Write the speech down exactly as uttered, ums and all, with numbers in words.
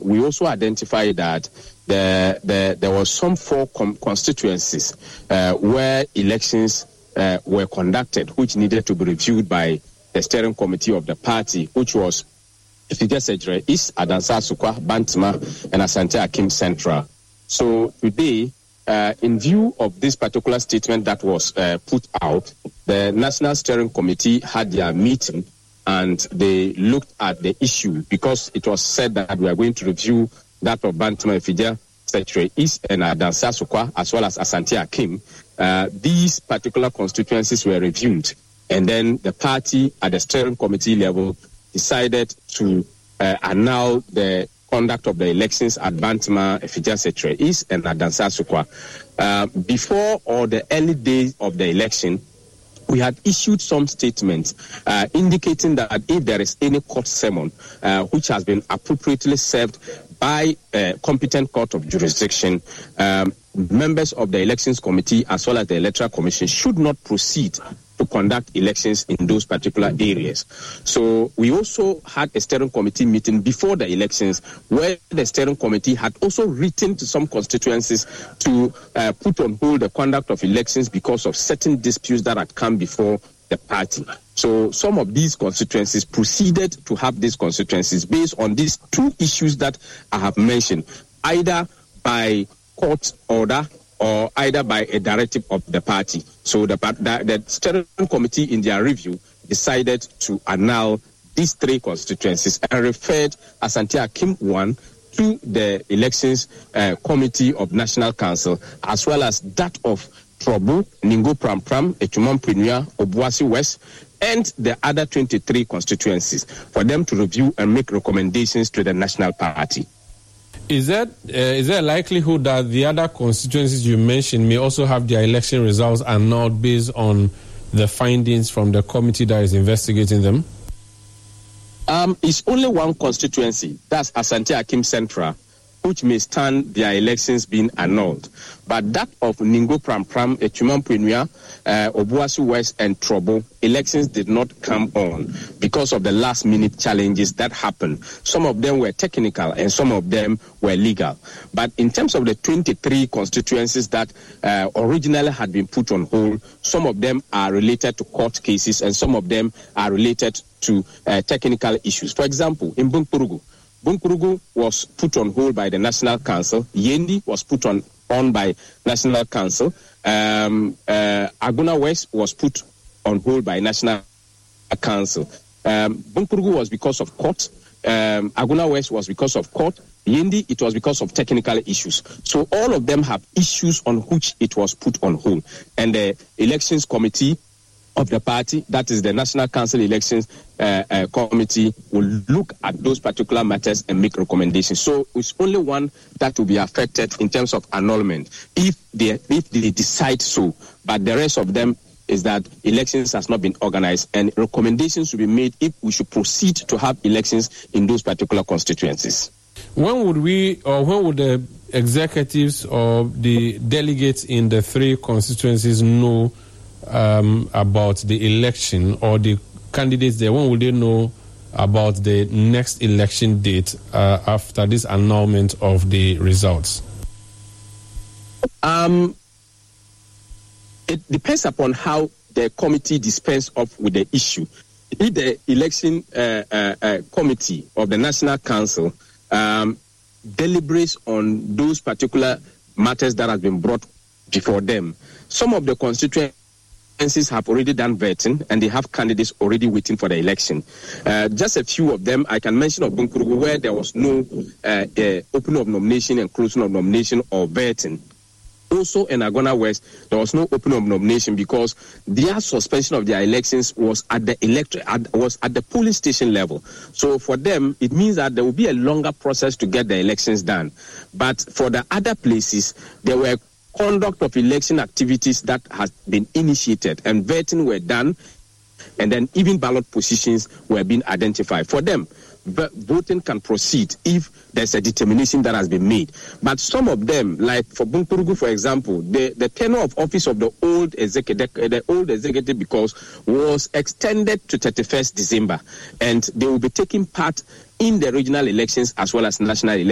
we also identified that the, the, there was some four com- constituencies uh, where elections uh, were conducted, which needed to be reviewed by the steering committee of the party, which was Efija Sejre East, Adansa Asukwa, Bantama, and Asante Akim Central. So today, uh, in view of this particular statement that was uh, put out, the National Steering Committee had their meeting and they looked at the issue because it was said that we are going to review that of Bantama, Efija Sejre East, and Adansa Asukwa, as well as Asante Akim. Uh, these particular constituencies were reviewed, and then the party at the steering committee level decided to uh, annul the conduct of the elections at Bantama, Efija Sejre East, and Adansa Asukwa. Uh, before or the early days of the election, we had issued some statements uh, indicating that if there is any court summon uh, which has been appropriately served by a competent court of jurisdiction, um, members of the elections committee as well as the electoral commission should not proceed to conduct elections in those particular areas. So we also had a steering committee meeting before the elections where the steering committee had also written to some constituencies to uh, put on hold the conduct of elections because of certain disputes that had come before the party. So some of these constituencies proceeded to have these constituencies based on these two issues that I have mentioned, either by court order or either by a directive of the party. So the, the, the steering committee in their review decided to annul these three constituencies and referred Asante Akim one to the elections uh, committee of National Council, as well as that of Trobo, Ningo Pram Pram, Echumam Pinua, Obuasi West, and the other twenty-three constituencies for them to review and make recommendations to the National Party. Is that uh, is there a likelihood that the other constituencies you mentioned may also have their election results annulled based on the findings from the committee that is investigating them? Um, it's only one constituency, that's Asante Akim Central, which may stand their elections being annulled. But that of Ningo Pram Pram, Echumam Pinua, uh, Obuasi West, and Trobo, elections did not come on because of the last-minute challenges that happened. Some of them were technical and some of them were legal. But in terms of the twenty-three constituencies that uh, originally had been put on hold, some of them are related to court cases and some of them are related to uh, technical issues. For example, in Bunkurugu, Bunkurugu was put on hold by the National Council. Yendi was put on, on by National Council. Um, uh, Aguna West was put on hold by National Council. Um, Bunkurugu was because of court. Um, Aguna West was because of court. Yendi, it was because of technical issues. So all of them have issues on which it was put on hold. And the elections committee of the party, that is the National Council Elections uh, uh, Committee, will look at those particular matters and make recommendations. So it's only one that will be affected in terms of annulment if they if they decide so. But the rest of them is that elections has not been organized and recommendations will be made if we should proceed to have elections in those particular constituencies. When would we, or when would the executives or the delegates in the three constituencies know Um, about the election, or the candidates there? When will they know about the next election date uh, after this annulment of the results? Um, it depends upon how the committee dispense off with the issue. If the election uh, uh, uh, committee of the National Council um, deliberates on those particular matters that have been brought before them, some of the constituencies have already done vetting and they have candidates already waiting for the election. Uh, just a few of them, I can mention of Bunkurugu, where there was no uh, uh, opening of nomination and closing of nomination or vetting. Also in Aguna West, there was no opening of nomination because their suspension of their elections was at the electorate, was at the polling station level. So for them, it means that there will be a longer process to get the elections done. But for the other places, there were conduct of election activities that has been initiated and vetting were done, and then even ballot positions were being identified. For them, voting can proceed if there's a determination that has been made. But some of them, like for Bunkurugu, for example, the, the tenure of office of the old executive, the old executive, because was extended to thirty-first December, and they will be taking part in the regional elections as well as national elections.